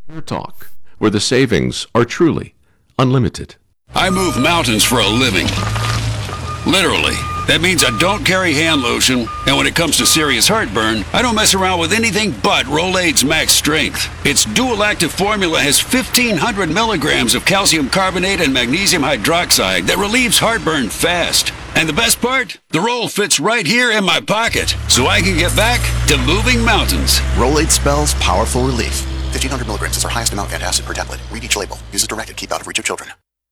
Air Talk, where the savings are truly unlimited. I move mountains for a living. Literally. That means I don't carry hand lotion, and when it comes to serious heartburn, I don't mess around with anything but Rolaids Max Strength. Its dual-active formula has 1,500 milligrams of calcium carbonate and magnesium hydroxide that relieves heartburn fast. And the best part? The roll fits right here in my pocket, so I can get back to moving mountains. Rolaids spells powerful relief. 1,500 milligrams is our highest amount of antacid per tablet. Read each label. Use as directed. Keep out of reach of children.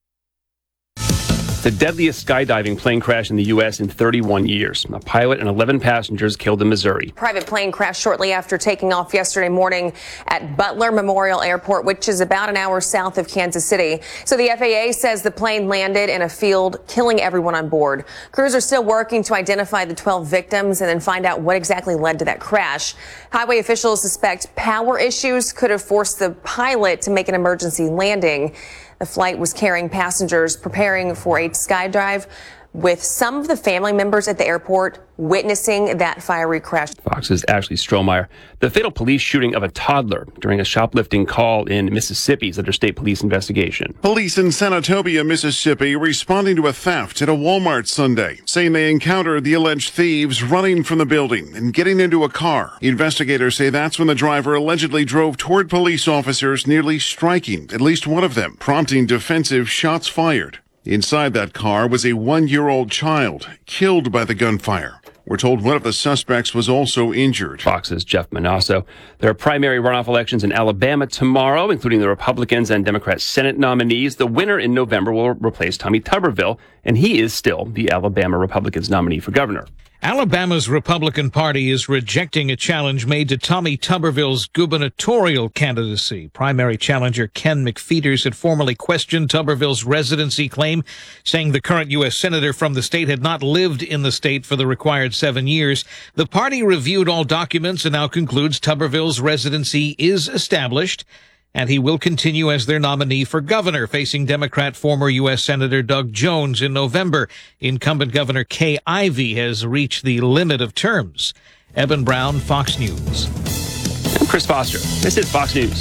The deadliest skydiving plane crash in the U.S. in 31 years. A pilot and 11 passengers killed in Missouri. Private plane crashed shortly after taking off yesterday morning at Butler Memorial Airport, which is about an hour south of Kansas City. So the FAA says the plane landed in a field, killing everyone on board. Crews are still working to identify the 12 victims and then find out what exactly led to that crash. Highway officials suspect power issues could have forced the pilot to make an emergency landing. The flight was carrying passengers preparing for a skydive, with some of the family members at the airport witnessing that fiery crash. Fox's Ashley Strohmeyer. The fatal police shooting of a toddler during a shoplifting call in Mississippi is under state police investigation. Police in Senatobia, Mississippi, responding to a theft at a Walmart Sunday, saying they encountered the alleged thieves running from the building and getting into a car. Investigators say that's when the driver allegedly drove toward police officers, nearly striking at least one of them, prompting defensive shots fired. Inside that car was a 1-year-old child killed by the gunfire. We're told one of the suspects was also injured. Fox's Jeff Manasso. There are primary runoff elections in Alabama tomorrow, including the Republicans and Democrat Senate nominees. The winner in November will replace Tommy Tuberville, and he is still the Alabama Republicans nominee for governor. Alabama's Republican Party is rejecting a challenge made to Tommy Tuberville's gubernatorial candidacy. Primary challenger Ken McFeeters had formally questioned Tuberville's residency claim, saying the current U.S. senator from the state had not lived in the state for the required 7 years. The party reviewed all documents and now concludes Tuberville's residency is established, and he will continue as their nominee for governor, facing Democrat former U.S. Senator Doug Jones in November. Incumbent Governor Kay Ivey has reached the limit of terms. Eben Brown, Fox News. I'm Chris Foster. This is Fox News.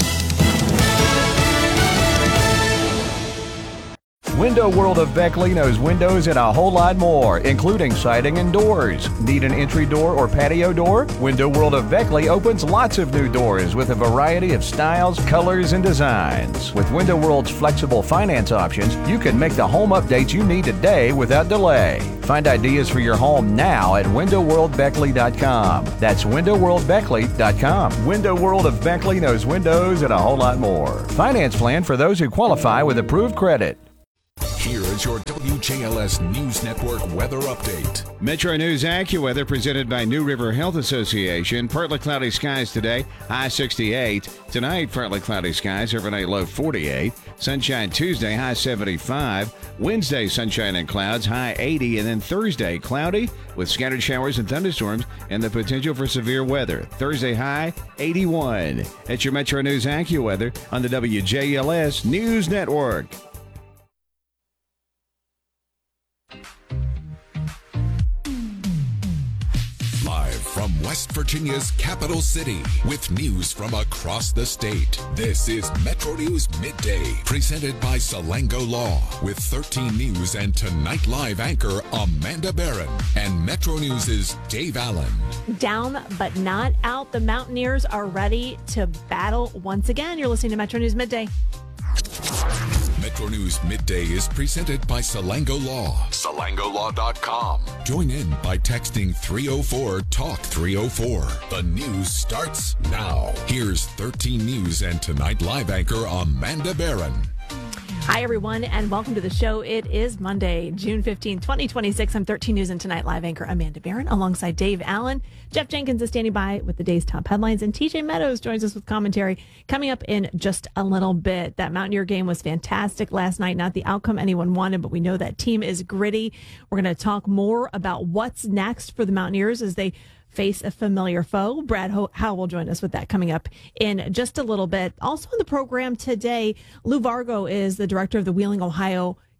Window World of Beckley knows windows and a whole lot more, including siding and doors. Need an entry door or patio door? Window World of Beckley opens lots of new doors with a variety of styles, colors, and designs. With Window World's flexible finance options, you can make the home updates you need today without delay. Find ideas for your home now at windowworldbeckley.com. That's windowworldbeckley.com. Window World of Beckley knows windows and a whole lot more. Finance plan for those who qualify with approved credit. Here is your WJLS News Network weather update. Metro News AccuWeather presented by New River Health Association. Partly cloudy skies today, high 68. Tonight, partly cloudy skies, overnight low 48. Sunshine Tuesday, high 75. Wednesday, sunshine and clouds, high 80. And then Thursday, cloudy with scattered showers and thunderstorms and the potential for severe weather. Thursday, high 81. It's your Metro News AccuWeather on the WJLS News Network. Live from West Virginia's capital city with news from across the state. This is Metro News Midday, presented by Salango Law, with 13 News and Tonight Live anchor Amanda Barron and Metro News' Dave Allen. Down but not out. The Mountaineers are ready to battle once again. You're listening to Metro News Midday. Metro News Midday is presented by Salango Law. SalangoLaw.com. Join in by texting 304-TALK-304. The news starts now. Here's 13 News and Tonight Live anchor Amanda Barron. Hi, everyone, and welcome to the show. It is Monday, June 15, 2026. I'm 13 News and Tonight Live anchor Amanda Barron alongside Dave Allen. Jeff Jenkins is standing by with the day's top headlines, and TJ Meadows joins us with commentary coming up in just a little bit. That Mountaineer game was fantastic last night. Not the outcome anyone wanted, but we know that team is gritty. We're going to talk more about what's next for the Mountaineers as they face a familiar foe. Brad Howe will join us with that coming up in just a little bit. Also on the program today, Lou Vargo is the director of the Wheeling, Ohio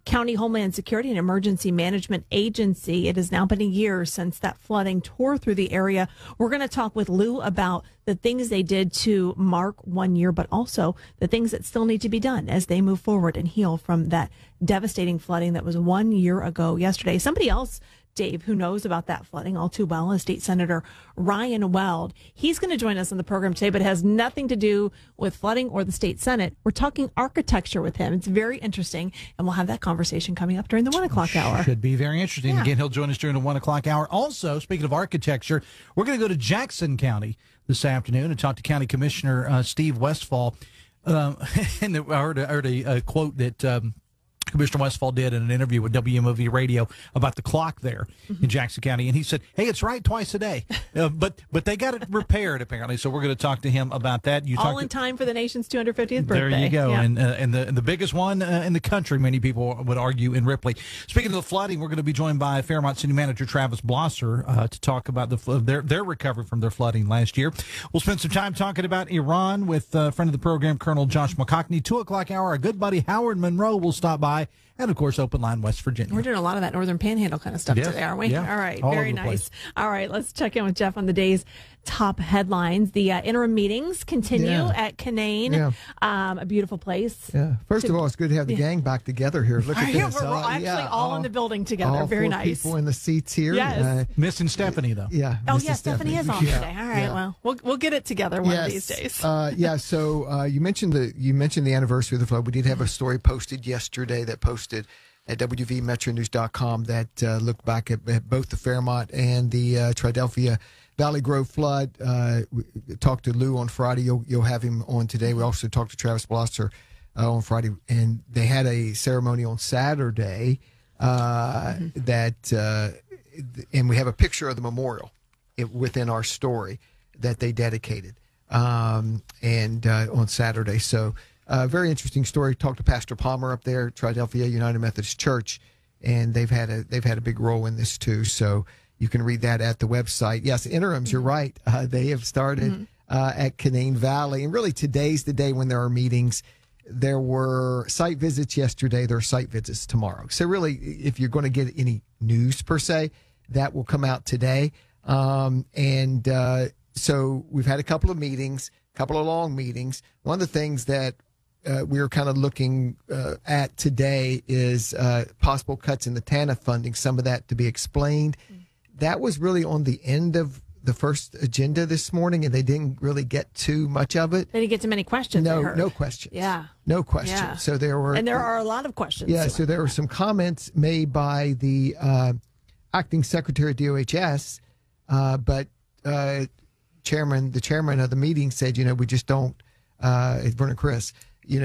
County Homeland Security and Emergency Management Agency. It has now been a year since that flooding tore through the area. We're going to talk with Lou about the things they did to mark 1 year, but also the things that still need to be done as they move forward and heal from that devastating flooding that was 1 year ago yesterday. Somebody else, Dave, who knows about that flooding all too well, is State Senator Ryan Weld. He's going to join us on the program today, but it has nothing to do with flooding or the state Senate. We're talking architecture with him. It's very interesting, and we'll have that conversation coming up during the 1 o'clock hour. Should be very interesting. Yeah. Again, he'll join us during the 1 o'clock hour. Also, speaking of architecture, we're going to go to Jackson County this afternoon and talk to County Commissioner Steve Westfall. And I heard a quote that Commissioner Westfall did in an interview with WMOV Radio about the clock there in Jackson County, and he said, "Hey, it's right twice a day, but they got it repaired apparently." So we're going to talk to him about that. All in time for the nation's 250th birthday. There you go, yeah. and the biggest one in the country, many people would argue, in Ripley. Speaking of the flooding, we're going to be joined by Fairmont City Manager Travis Blosser to talk about their recovery from their flooding last year. We'll spend some time talking about Iran with friend of the program, Colonel Josh McCockney. 2 o'clock hour, our good buddy Howard Monroe will stop by. And, of course, Open Line West Virginia. We're doing a lot of that Northern Panhandle kind of stuff today, aren't we? Yeah. All right. All Very over the nice. place. All right. Let's check in with Jeff on the day's top headlines. The interim meetings continue at Canaan. Yeah. A beautiful place. Yeah. First of all, it's good to have the gang back together here. Look at Yeah, this. we're actually all in the building together. All Very four nice. people in the seats here. Yes. Missing Stephanie, though. Yeah. Oh, Mrs. yeah. Stephanie is off Yeah. today. All right. Yeah. Well, we'll get it together one of these days. So you mentioned the anniversary of the flood. We did have a story posted yesterday that posted at WVMetroNews.com that looked back at both the Fairmont and the Triadelphia Valley Grove flood. We talked to Lou on Friday. You'll have him on today. We also talked to Travis Blosser on Friday, and they had a ceremony on Saturday and we have a picture of the memorial within our story that they dedicated on Saturday. So. Very interesting story. Talked to Pastor Palmer up there, Triadelphia United Methodist Church, and they've had a big role in this too. So you can read that at the website. Yes, interims. You're right. They have started at Canaan Valley, and really today's the day when there are meetings. There were site visits yesterday. There are site visits tomorrow. So really, if you're going to get any news per se, that will come out today. So we've had a couple of meetings, a couple of long meetings. One of the things that we're kind of looking at today is possible cuts in the TANF funding, some of that to be explained. That was really on the end of the first agenda this morning, and they didn't really get too much of it. They didn't get too many questions. No questions. Yeah. No questions. Yeah. So there were. And there are a lot of questions. Yeah, so there were some comments made by the acting secretary of DOHS, but the chairman of the meeting said, we just don't, Vernon Chris, we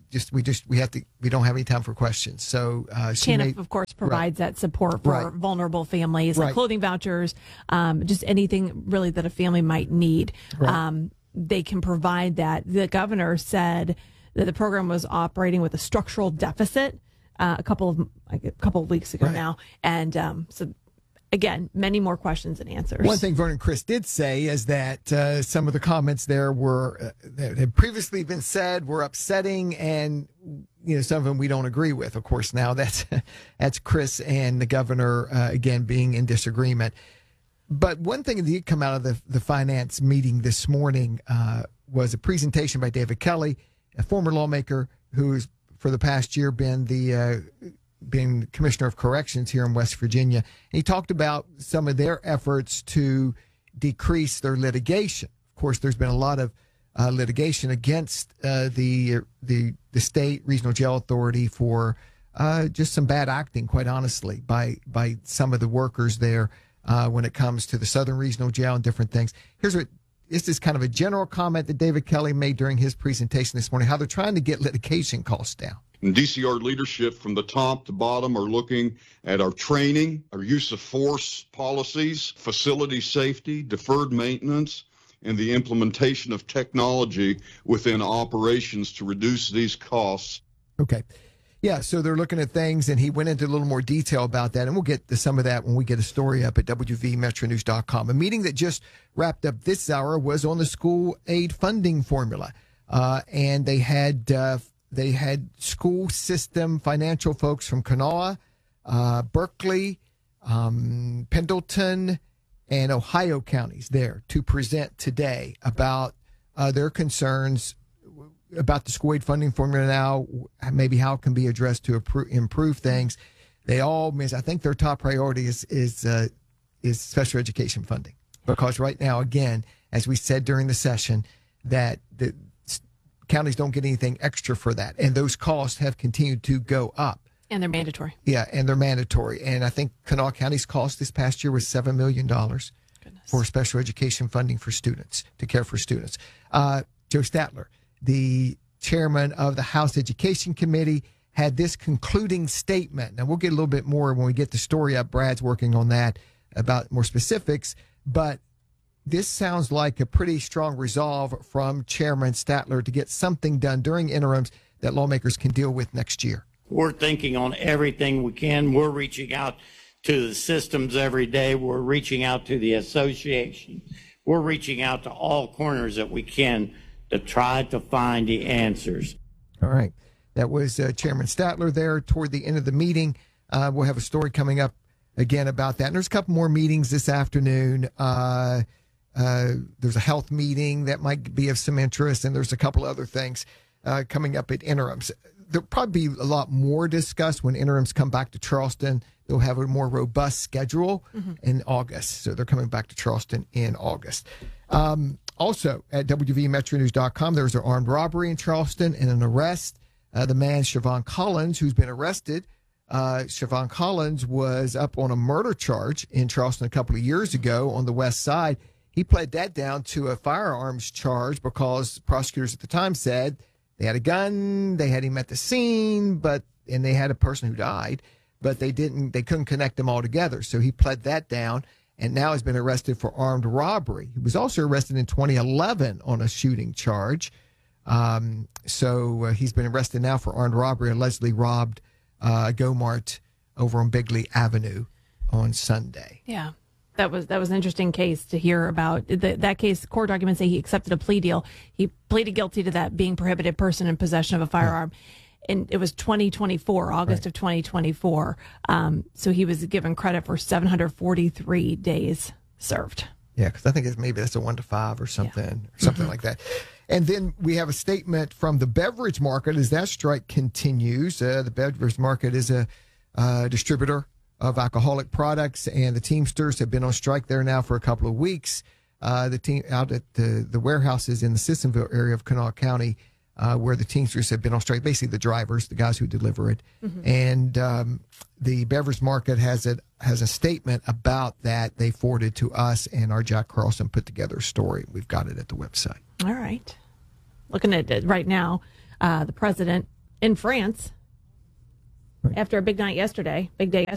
don't have any time for questions. So TANF, of course, provides that support for vulnerable families, like clothing vouchers, just anything really that a family might need. Right. They can provide that. The governor said that the program was operating with a structural deficit a couple of weeks ago now, and so. Again, many more questions and answers. One thing Vernon Chris did say is that some of the comments there that had previously been said were upsetting, and some of them we don't agree with. Of course, now that's Chris and the governor again being in disagreement. But one thing that did come out of the finance meeting this morning was a presentation by David Kelly, a former lawmaker who's for the past year been being Commissioner of Corrections here in West Virginia. He talked about some of their efforts to decrease their litigation. Of course, there's been a lot of litigation against the state regional jail authority for just some bad acting, quite honestly, by some of the workers there when it comes to the Southern Regional Jail and different things. This is kind of a general comment that David Kelly made during his presentation this morning, how they're trying to get litigation costs down. And DCR leadership from the top to bottom are looking at our training, our use of force policies, facility safety, deferred maintenance, and the implementation of technology within operations to reduce these costs. Okay. Yeah, so they're looking at things, and he went into a little more detail about that, and we'll get to some of that when we get a story up at WVMetroNews.com. A meeting that just wrapped up this hour was on the school aid funding formula, and they had They had school system financial folks from Kanawha, Berkeley, Pendleton, and Ohio counties there to present today about their concerns about the school aid funding formula now, maybe how it can be addressed to improve things. They all miss. I think their top priority is special education funding, because right now, again, as we said during the session, that the counties don't get anything extra for that, and those costs have continued to go up. And they're mandatory. Yeah, and they're mandatory. And I think Kanawha County's cost this past year was $7 million for special education funding for students, to care for students. Joe Statler, the chairman of the House Education Committee, had this concluding statement. Now, we'll get a little bit more when we get the story up. Brad's working on that about more specifics. But this sounds like a pretty strong resolve from Chairman Statler to get something done during interims that lawmakers can deal with next year. We're thinking on everything we can. We're reaching out to the systems every day. We're reaching out to the association. We're reaching out to all corners that we can to try to find the answers. All right. That was Chairman Statler there toward the end of the meeting. We'll have a story coming up again about that. And there's a couple more meetings this afternoon. There's a health meeting that might be of some interest, and there's a couple other things coming up at interims. There'll probably be a lot more discussed when interims come back to Charleston. They'll have a more robust schedule in August. So they're coming back to Charleston in August. Also, at WVMetroNews.com, there's an armed robbery in Charleston and an arrest. The man, Siobhan Collins, who's been arrested. Siobhan Collins was up on a murder charge in Charleston a couple of years ago on the west side. He pled that down to a firearms charge because prosecutors at the time said they had a gun, they had him at the scene, and they had a person who died, but they couldn't connect them all together. So he pled that down and now has been arrested for armed robbery. He was also arrested in 2011 on a shooting charge. So he's been arrested now for armed robbery, allegedly robbed Go-Mart over on Bigley Avenue on Sunday. Yeah. That was an interesting case to hear about. That case, court documents say he accepted a plea deal. He pleaded guilty to that, being prohibited person in possession of a firearm. And it was 2024, August of 2024. So he was given credit for 743 days served. Yeah, because I think maybe that's a 1 to 5 or something, like that. And then we have a statement from the beverage market as that strike continues. The beverage market is a distributor of alcoholic products, and the Teamsters have been on strike there now for a couple of weeks. The team out at the warehouses in the Sissonville area of Kanawha County, where the Teamsters have been on strike, basically the drivers, the guys who deliver it. And the beverage market has a statement about that they forwarded to us, and our Jack Carlson put together a story. We've got it at the website. All right. Looking at it right now, the president in France, after a big day yesterday,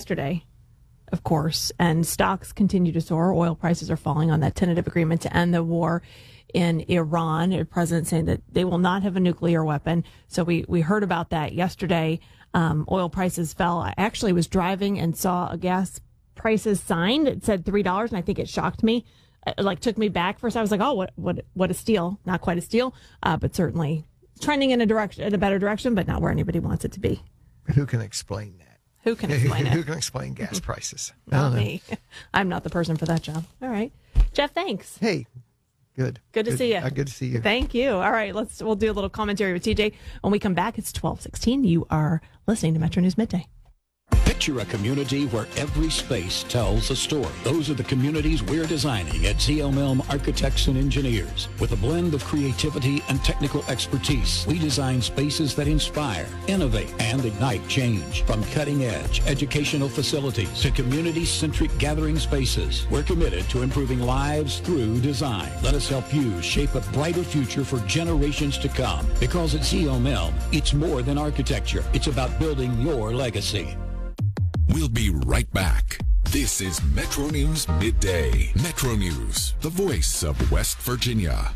of course, and stocks continue to soar. Oil prices are falling on that tentative agreement to end the war in Iran. The president saying that they will not have a nuclear weapon. So we heard about that yesterday. Oil prices fell. I actually was driving and saw a gas prices sign that said $3, and I think it shocked me. It took me back first. I was like, oh, what a steal. Not quite a steal, but certainly trending in a better direction, but not where anybody wants it to be. Who can explain that? Who can explain it? Who can explain gas prices? Not me. I'm not the person for that job. All right. Jeff, thanks. Hey, good. Good to see you. Good to see you. Thank you. All right. We'll do a little commentary with TJ. When we come back, it's 12:16. You are listening to Metro News Midday. Picture a community where every space tells a story. Those are the communities we're designing at ZL Milne Architects and Engineers. With a blend of creativity and technical expertise, we design spaces that inspire, innovate, and ignite change. From cutting-edge educational facilities to community-centric gathering spaces, we're committed to improving lives through design. Let us help you shape a brighter future for generations to come. Because at ZL Milne, it's more than architecture. It's about building your legacy. We'll be right back. This is Metro News Midday. Metro News, the voice of West Virginia.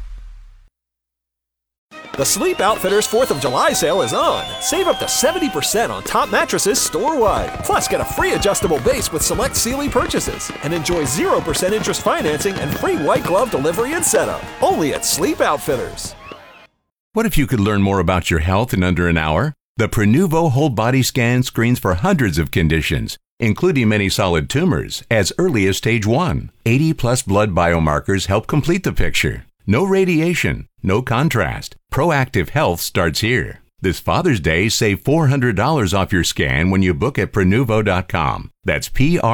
The Sleep Outfitters 4th of July sale is on. Save up to 70% on top mattresses store-wide. Plus, get a free adjustable base with select Sealy purchases. And enjoy 0% interest financing and free white glove delivery and setup. Only at Sleep Outfitters. What if you could learn more about your health in under an hour? The Prenuvo Whole Body Scan screens for hundreds of conditions, including many solid tumors, as early as stage 1. 80-plus blood biomarkers help complete the picture. No radiation, no contrast. Proactive health starts here. This Father's Day, save $400 off your scan when you book at Prenuvo.com. That's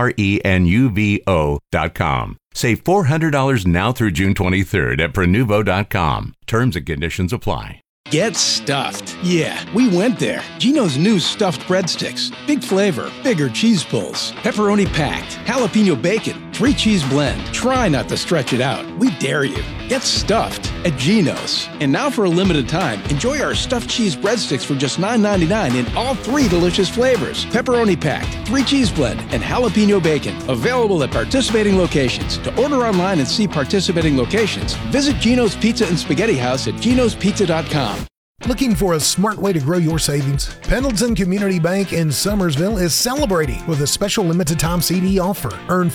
Prenuvo.com. Save $400 now through June 23rd at Prenuvo.com. Terms and conditions apply. Get stuffed. Yeah, we went there. Geno's new stuffed breadsticks. Big flavor, bigger cheese pulls, pepperoni packed, jalapeno bacon, 3-cheese blend. Try not to stretch it out. We dare you. Get stuffed at Geno's. And now for a limited time, enjoy our stuffed cheese breadsticks for just $9.99 in all 3 delicious flavors. Pepperoni packed, 3-cheese blend, and jalapeno bacon. Available at participating locations. To order online and see participating locations, visit Geno's Pizza and Spaghetti House at genospizza.com. Looking for a smart way to grow your savings? Pendleton Community Bank in Summersville is celebrating with a special limited time CD offer. Earn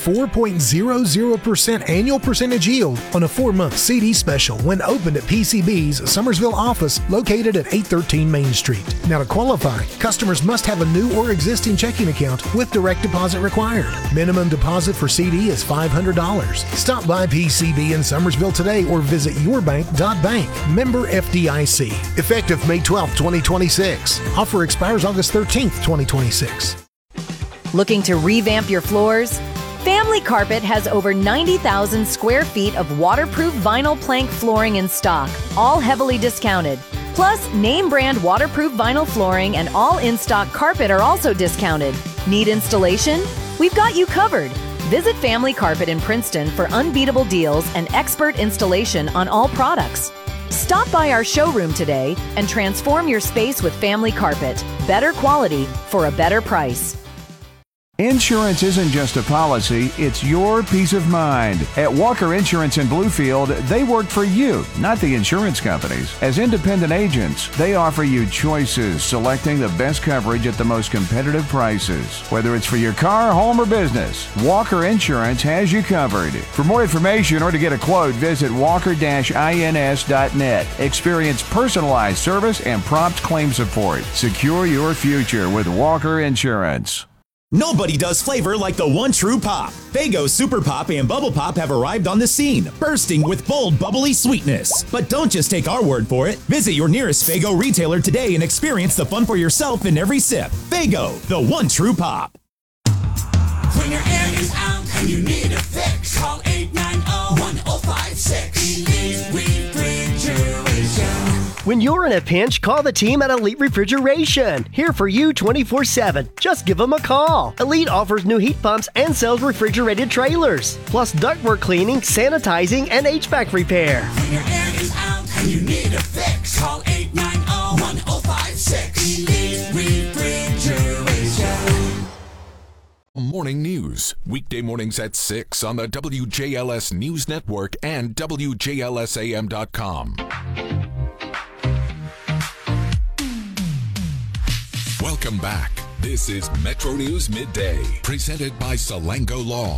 4.00% annual percentage yield on a 4-month CD special when opened at PCB's Summersville office located at 813 Main Street. Now to qualify, customers must have a new or existing checking account with direct deposit required. Minimum deposit for CD is $500. Stop by PCB in Summersville today or visit yourbank.bank. Member FDIC. Effective May 12, 2026. Offer expires August 13, 2026. Looking to revamp your floors? Family Carpet has over 90,000 square feet of waterproof vinyl plank flooring in stock, all heavily discounted. Plus, name brand waterproof vinyl flooring and all in-stock carpet are also discounted. Need installation? We've got you covered. Visit Family Carpet in Princeton for unbeatable deals and expert installation on all products. Stop by our showroom today and transform your space with Family Carpet. Better quality for a better price. Insurance isn't just a policy, it's your peace of mind. At Walker Insurance in Bluefield, they work for you, not the insurance companies. As independent agents, they offer you choices, selecting the best coverage at the most competitive prices. Whether it's for your car, home, or business, Walker Insurance has you covered. For more information or to get a quote, visit walker-ins.net. Experience personalized service and prompt claim support. Secure your future with Walker Insurance. Nobody does flavor like the one true pop. Faygo Super Pop and Bubble Pop have arrived on the scene, bursting with bold, bubbly sweetness. But don't just take our word for it. Visit your nearest Faygo retailer today and experience the fun for yourself in every sip. Faygo, the one true pop. When your air is out and you need a fix, call 890-1056. Elite Refrigeration. When you're in a pinch, call the team at Elite Refrigeration. Here for you 24/7. Just give them a call. Elite offers new heat pumps and sells refrigerated trailers, plus ductwork cleaning, sanitizing, and HVAC repair. When your air is out and you need a fix, call 890-1056. Elite Refrigeration. Morning news, weekday mornings at 6 on the WJLS News Network and WJLSAM.com. Welcome back. This is Metro News Midday, presented by Salango Law.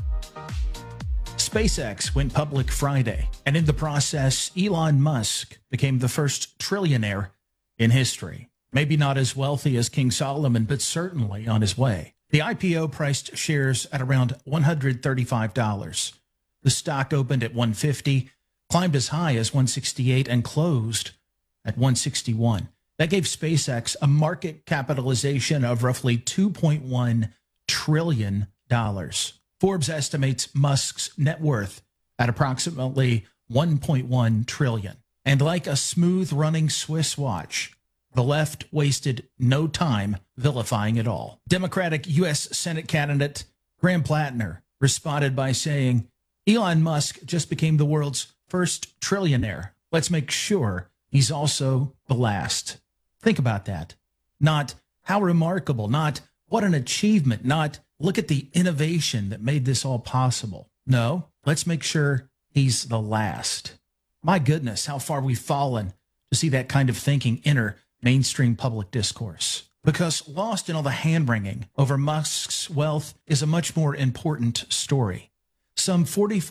SpaceX went public Friday, and in the process, Elon Musk became the first trillionaire in history. Maybe not as wealthy as King Solomon, but certainly on his way. The IPO priced shares at around $135. The stock opened at $150, climbed as high as $168, and closed at $161. That gave SpaceX a market capitalization of roughly $2.1 trillion. Forbes estimates Musk's net worth at approximately $1.1 trillion. And like a smooth-running Swiss watch, the left wasted no time vilifying it all. Democratic U.S. Senate candidate Graham Plattner responded by saying, Elon Musk just became the world's first trillionaire. Let's make sure he's also the last. Think about that. Not how remarkable, not what an achievement, not look at the innovation that made this all possible. No, let's make sure he's the last. My goodness, how far we've fallen to see that kind of thinking enter mainstream public discourse. Because lost in all the hand-wringing over Musk's wealth is a much more important story. Some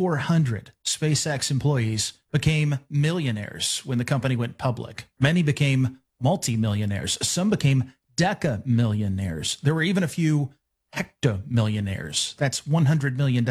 4,400 SpaceX employees became millionaires when the company went public. Many became multimillionaires. Some became decamillionaires. There were even a few hectomillionaires. That's $100 million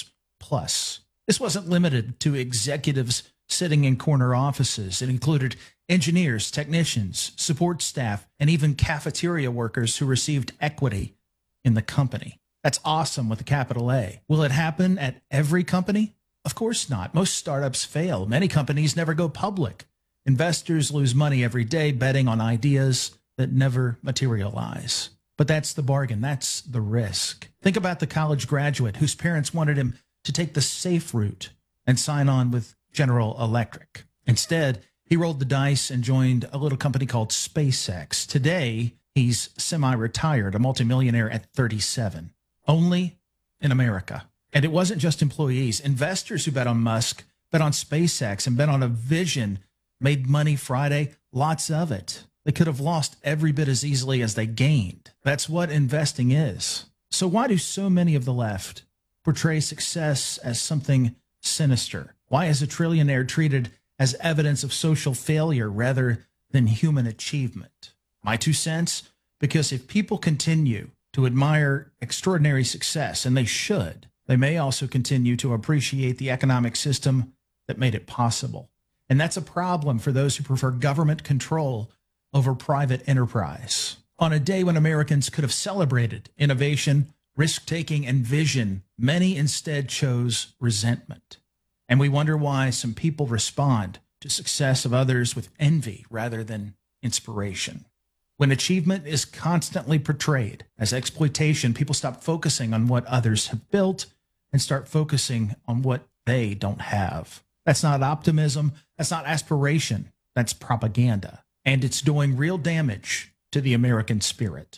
plus. This wasn't limited to executives sitting in corner offices. It included engineers, technicians, support staff, and even cafeteria workers who received equity in the company. That's awesome with a capital A. Will it happen at every company? Of course not. Most startups fail. Many companies never go public. Investors lose money every day betting on ideas that never materialize. But that's the bargain. That's the risk. Think about the college graduate whose parents wanted him to take the safe route and sign on with General Electric. Instead, he rolled the dice and joined a little company called SpaceX. Today, he's semi-retired, a multimillionaire at 37. Only in America. And it wasn't just employees. Investors who bet on Musk, bet on SpaceX, and bet on a vision made money Friday, lots of it. They could have lost every bit as easily as they gained. That's what investing is. So why do so many of the left portray success as something sinister? Why is a trillionaire treated as evidence of social failure rather than human achievement? My 2 cents, because if people continue to admire extraordinary success, and they should, they may also continue to appreciate the economic system that made it possible. And that's a problem for those who prefer government control over private enterprise. On a day when Americans could have celebrated innovation, risk-taking, and vision, many instead chose resentment. And we wonder why some people respond to success of others with envy rather than inspiration. When achievement is constantly portrayed as exploitation, people stop focusing on what others have built and start focusing on what they don't have. That's not optimism. That's not aspiration. That's propaganda. And it's doing real damage to the American spirit.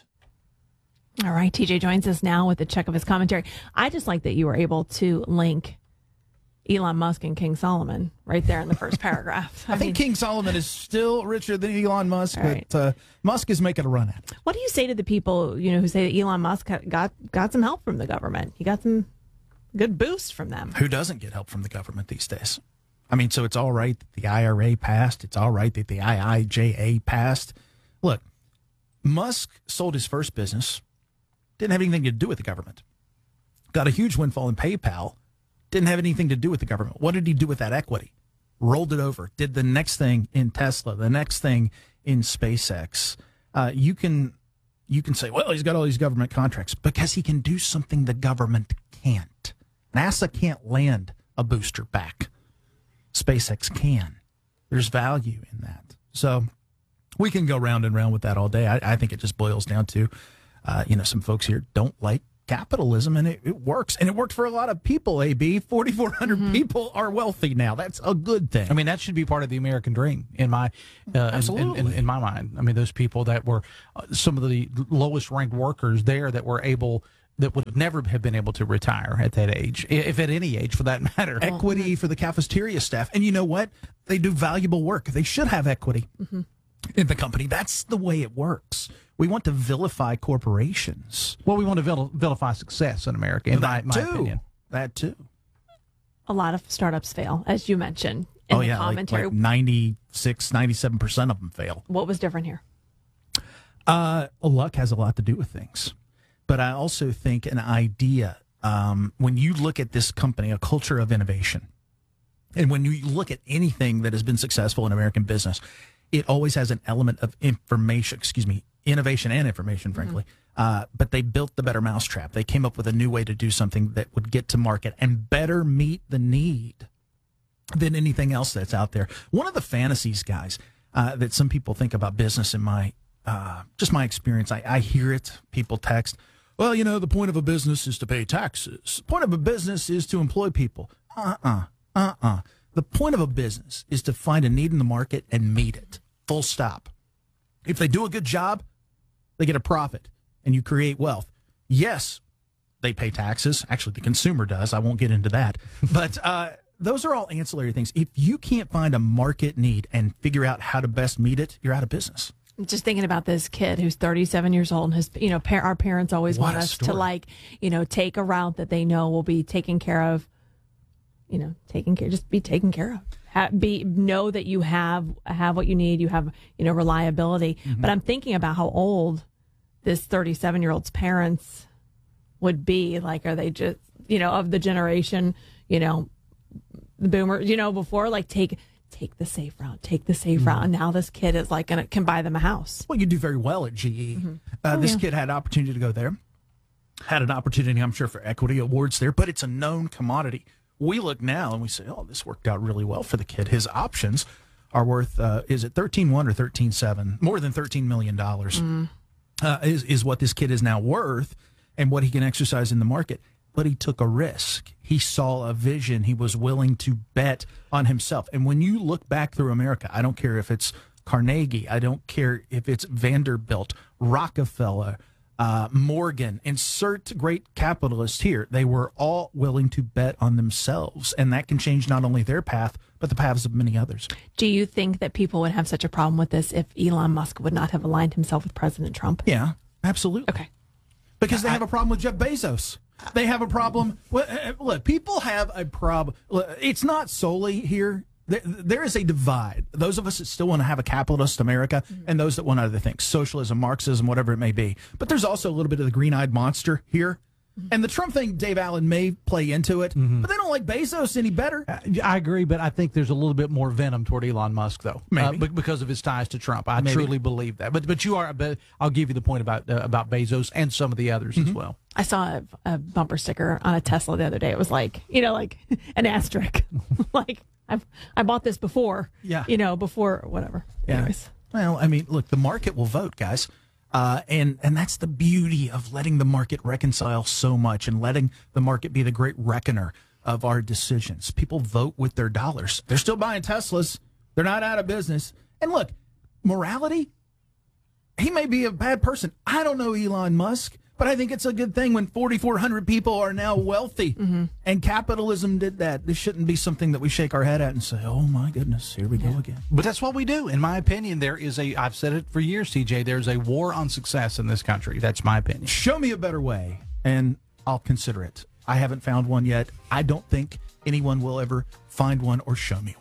All right. TJ joins us now with a check of his commentary. I just like that you were able to link Elon Musk and King Solomon right there in the first paragraph. I think King Solomon is still richer than Elon Musk, but Musk is making a run at it. What do you say to the people, who say that Elon Musk got some help from the government? He got some good boost from them. Who doesn't get help from the government these days? I mean, so it's all right that the IRA passed. It's all right that the IIJA passed. Look, Musk sold his first business. Didn't have anything to do with the government. Got a huge windfall in PayPal. Didn't have anything to do with the government. What did he do with that equity? Rolled it over. Did the next thing in Tesla, the next thing in SpaceX. You can say, well, he's got all these government contracts because he can do something the government can't. NASA can't land a booster back. SpaceX can. There's value in that. So we can go round and round with that all day. I think it just boils down to, some folks here don't like capitalism, and it works. And it worked for a lot of people, AB. 4,400 people are wealthy now. That's a good thing. I mean, that should be part of the American dream in my Absolutely. in my mind. I mean, those people that were some of the lowest ranked workers there that would never have been able to retire at that age, if at any age for that matter. Equity for the cafeteria staff. And you know what? They do valuable work. They should have equity in the company. That's the way it works. We want to vilify corporations. Well, we want to vilify success in America, in my opinion. That too. A lot of startups fail, as you mentioned in the commentary. Like 96, 97% of them fail. What was different here? Luck has a lot to do with things. But I also think an idea, when you look at this company, a culture of innovation, and when you look at anything that has been successful in American business, it always has an element of innovation and information, frankly. But they built the better mousetrap. They came up with a new way to do something that would get to market and better meet the need than anything else that's out there. One of the fantasies, guys, that some people think about business in my experience, I hear it, people text, well, the point of a business is to pay taxes. The point of a business is to employ people. The point of a business is to find a need in the market and meet it. Full stop. If they do a good job, they get a profit and you create wealth. Yes, they pay taxes. Actually, the consumer does. I won't get into that. But those are all ancillary things. If you can't find a market need and figure out how to best meet it, you're out of business. Just thinking about this kid who's 37 years old, and his, our parents always want us to take a route that they know will be taken care of taken care. Just be taken care of. Know that you have what you need. You have reliability. Mm-hmm. But I'm thinking about how old this 37-year-old's parents would be. Like, are they just of the generation the boomers before, like take the safe route, and now this kid is like can buy them a house. Well, you do very well at GE. Mm-hmm. This kid had an opportunity to go there, had an opportunity, I'm sure, for equity awards there, but it's a known commodity. We look now and we say, oh, this worked out really well for the kid. His options are worth, is it 13.1 or 13.7? More than $13 million is what this kid is now worth and what he can exercise in the market. But he took a risk. He saw a vision. He was willing to bet on himself. And when you look back through America, I don't care if it's Carnegie, I don't care if it's Vanderbilt, Rockefeller, Morgan, insert great capitalists here. They were all willing to bet on themselves. And that can change not only their path, but the paths of many others. Do you think that people would have such a problem with this if Elon Musk would not have aligned himself with President Trump? Yeah, absolutely. Okay. Because they have a problem with Jeff Bezos. They have a problem. Look, people have a problem. It's not solely here. There is a divide. Those of us that still want to have a capitalist America and those that want other things, socialism, Marxism, whatever it may be. But there's also a little bit of the green-eyed monster here. And the Trump thing, Dave Allen may play into it, but they don't like Bezos any better. I agree, but I think there's a little bit more venom toward Elon Musk, though, Maybe. because of his ties to Trump. I truly believe that. But you are. But I'll give you the point about Bezos and some of the others as well. I saw a bumper sticker on a Tesla the other day. It was like like an asterisk, like I bought this before. Yeah. Before whatever. Yeah. Anyways. Well, I mean, look, the market will vote, guys. And that's the beauty of letting the market reconcile so much and letting the market be the great reckoner of our decisions. People vote with their dollars. They're still buying Teslas. They're not out of business. And look, morality, he may be a bad person. I don't know Elon Musk, but I think it's a good thing when 4,400 people are now wealthy. And capitalism did that. This shouldn't be something that we shake our head at and say, oh, my goodness, here we go again. But that's what we do. In my opinion, I've said it for years, TJ, there's a war on success in this country. That's my opinion. Show me a better way, and I'll consider it. I haven't found one yet. I don't think anyone will ever find one or show me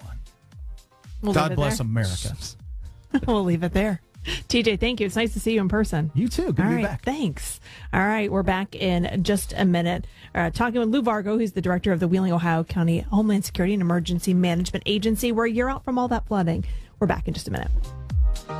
one. God bless America. We'll leave it there. TJ, thank you. It's nice to see you in person. You too. Good to be back. Thanks. All right, we're back in just a minute. Talking with Lou Vargo, who's the director of the Wheeling, Ohio County Homeland Security and Emergency Management Agency. We're a year out from all that flooding. We're back in just a minute.